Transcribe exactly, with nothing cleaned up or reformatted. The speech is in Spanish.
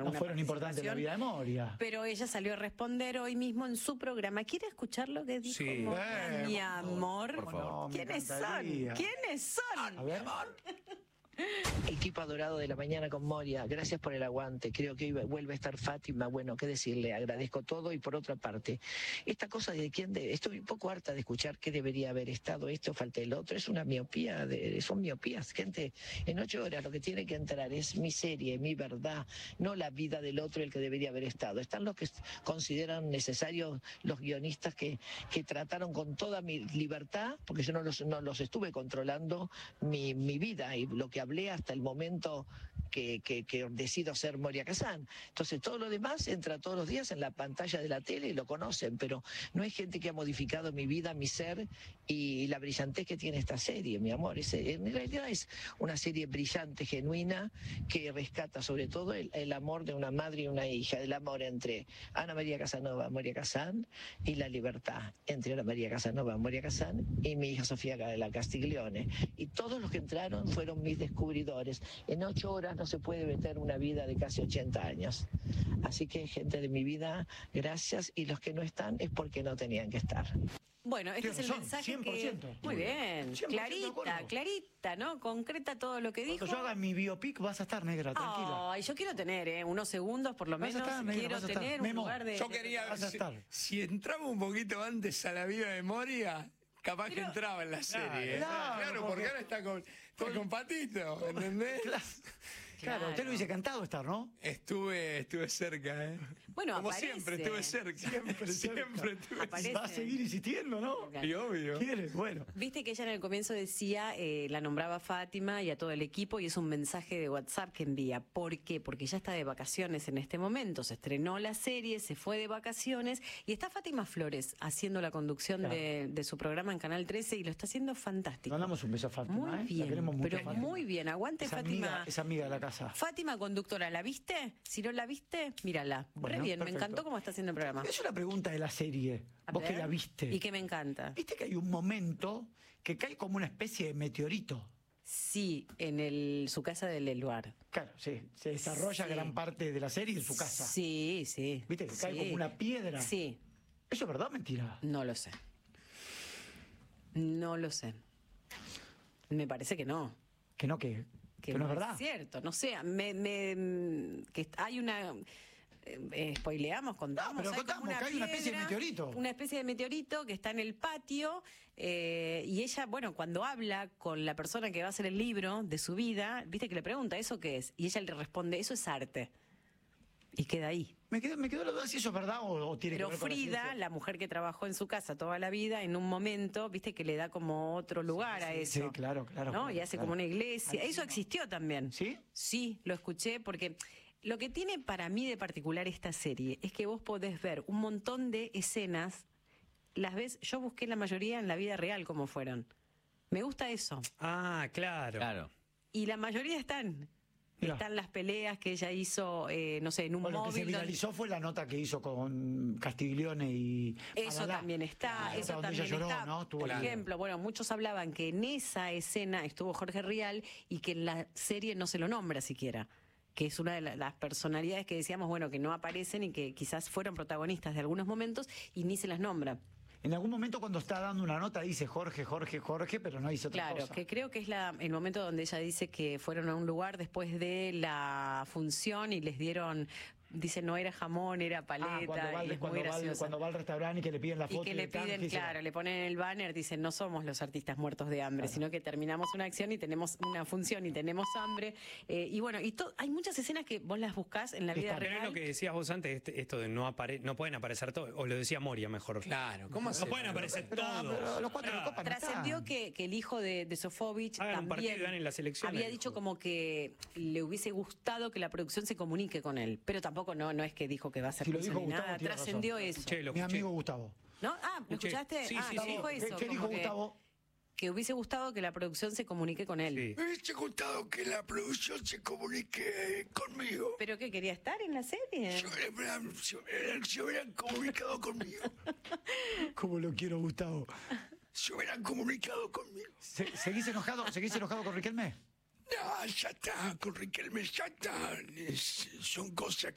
no fueron importantes en la vida de Moria. Pero ella salió a responder hoy mismo en su programa. ¿Quiere escuchar lo que dijo Sí. Moria, Eh, mi por amor? Por favor. No, me ¿Quiénes son? encantaría. ¿Quiénes son? A ver. Equipo adorado de la mañana con Moria, gracias por el aguante. Creo que hoy vuelve a estar Fátima. Bueno, qué decirle, agradezco todo. Y por otra parte, esta cosa de quién de, estoy un poco harta de escuchar que debería haber estado esto, falta el otro. Es una miopía, de, son miopías. Gente, en ocho horas lo que tiene que entrar es mi serie, mi verdad, no la vida del otro el que debería haber estado. Están los que consideran necesarios los guionistas que, que trataron con toda mi libertad, porque yo no los, no los estuve controlando mi, mi vida y lo que hablé hasta el momento que, que, que decido ser Moria Kazan. Entonces todo lo demás entra todos los días en la pantalla de la tele y lo conocen, pero no hay gente que ha modificado mi vida, mi ser y la brillantez que tiene esta serie, mi amor. Es, en realidad es una serie brillante, genuina, que rescata sobre todo el, el amor de una madre y una hija, el amor entre Ana María Casanova, Moria Kazan, y la libertad entre Ana María Casanova, Moria Kazan, y mi hija Sofía la Castiglione. Y todos los que entraron fueron mis descubridores. En ocho horas no se puede meter una vida de casi ochenta años. Así que, gente de mi vida, gracias. Y los que no están es porque no tenían que estar. Bueno, este es el razón, mensaje cien por ciento. que... Muy bien, cien por ciento de clarita, acuerdo. clarita, ¿no? Concreta todo lo que dijo. Cuando yo haga mi biopic vas a estar, negra, tranquila. Ay, yo quiero tener, ¿eh? Unos segundos por lo Vas a menos. estar, negra, quiero vas a estar. tener Memo, un lugar de... Yo quería ver Vas a si, estar. si entraba un poquito antes a la vida de Moria, capaz que Pero- entraba en la serie. ¿eh? claro, Claro, porque- porque ahora está con, está con Patito, ¿entendés? Claro. Claro, usted lo hubiese cantado estar, ¿no? Estuve, estuve cerca, ¿eh? Bueno, Como aparece. siempre, estuve cerca. Siempre cerca. Siempre estuve Aparece. Va a seguir insistiendo, ¿no? cerca. Y obvio. ¿Quieres? Bueno. Viste que ella en el comienzo decía, eh, la nombraba Fátima y a todo el equipo, y es un mensaje de WhatsApp que envía. ¿Por qué? Porque ella está de vacaciones en este momento, se estrenó la serie, se fue de vacaciones, y está Fátima Flores haciendo la conducción Claro. de, de su programa en Canal trece y lo está haciendo fantástico. Mandamos un beso a Fátima, Muy ¿eh? La bien, queremos mucho, pero Fátima. muy bien. Aguante, Es Fátima. amiga- es amiga de la casa. Fátima, conductora, ¿la viste? Si no la viste, mírala. Re Bueno, bien, perfecto. me encantó cómo está haciendo el programa. Es una pregunta de la serie, A vos que ver. la viste. Y que me encanta. Viste que hay un momento que cae como una especie de meteorito. Sí, en el, su casa del Eluar. Claro, sí, se desarrolla Sí. gran parte de la serie en su casa. Sí, sí. ¿Viste que cae Sí. como una piedra? Sí, ¿Eso es verdad o mentira? no lo sé. No lo sé. Me parece que no. Que no, que, Que, que no es verdad. cierto, no sé. Me, me- que hay una... Eh, spoileamos, contamos. No, pero hay como contamos que hay una especie de meteorito. Una especie de meteorito que está en el patio, eh, y ella, bueno, cuando habla con la persona que va a hacer el libro de su vida, viste que le pregunta, ¿eso qué es? Y ella le responde, eso es arte. Y queda ahí. Me quedó, me quedó la duda si eso es verdad o, o tiene Pero que ver con la Frida, ciencia. la mujer que trabajó en su casa toda la vida, en un momento, viste que le da como otro lugar a eso. sí, claro, claro, ¿no? claro, Y hace claro. como una iglesia. Ay, Eso no. existió también. ¿Sí? Sí, lo escuché porque lo que tiene para mí de particular esta serie es que vos podés ver un montón de escenas, las ves, yo busqué la mayoría en la vida real como fueron. Me gusta eso. Ah, claro. Claro. Y la mayoría están. Mirá. Están las peleas que ella hizo, eh, no sé, en un Bueno, lo que se móvil. donde- viralizó fue la nota que hizo con Castiglione y Eso Adalá. también está, La eso nota donde también ella lloró, está. ¿no? Estuvo Por la- ejemplo, bueno, muchos hablaban que en esa escena estuvo Jorge Rial y que en la serie no se lo nombra siquiera, que es una de la- las personalidades que decíamos, bueno, que no aparecen y que quizás fueron protagonistas de algunos momentos y ni se las nombra. En algún momento cuando está dando una nota dice Jorge, Jorge, Jorge, pero no dice otra Claro, cosa. que creo que es la, el momento donde ella dice que fueron a un lugar después de la función y les dieron, dice, no era jamón, era paleta, Ah, cuando va, al- y es cuando, muy va, al- graciosa. cuando va al restaurante y que le piden la Y foto. que le del canje, piden, dice, claro, le ponen en el banner, dicen, no somos los artistas muertos de hambre, sino que terminamos una acción y tenemos una función y tenemos hambre. Eh, y bueno, y to- hay muchas escenas que vos las buscás en la vida Están. Pero es real. lo que decías vos antes, este- esto de no apare no pueden aparecer todos, o lo decía Moria mejor. Claro, ¿cómo No hace? pueden aparecer Pero- todos. pero los cuatro Claro. copas no Trascendió están. que, que el hijo de, de Sofovich Hagan un partido también y ganen las elecciones, había dijo. dicho como que le hubiese gustado que la producción se comunique con él, pero tampoco no, no es que dijo que va a ser Si lo dijo ni Gustavo, nada, tiene trascendió razón. eso. Che, lo Mi escuché. amigo Gustavo. ¿No? Ah, ¿lo Escuché. escuchaste? Sí, ah, sí, que sí. dijo ¿Qué- eso. qué como dijo que- Gustavo? Que hubiese gustado que la producción se comunique con él. Sí. Me hubiese gustado que la producción se comunique conmigo. ¿Pero qué, quería estar en la serie? Se hubieran, se hubieran- se hubieran comunicado conmigo. ¿Cómo lo quiero, Gustavo? Se hubieran comunicado conmigo. Se- ¿Seguís enojado, ¿Seguís enojado con Riquelme? No, ya está, con Riquelme ya está. Es- son cosas